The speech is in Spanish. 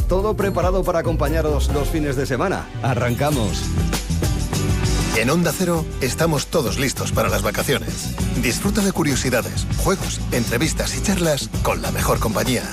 todo preparado para acompañaros los fines de semana. ¡Arrancamos! En Onda Cero estamos todos listos para las vacaciones. Disfruta de curiosidades, juegos, entrevistas y charlas con la mejor compañía.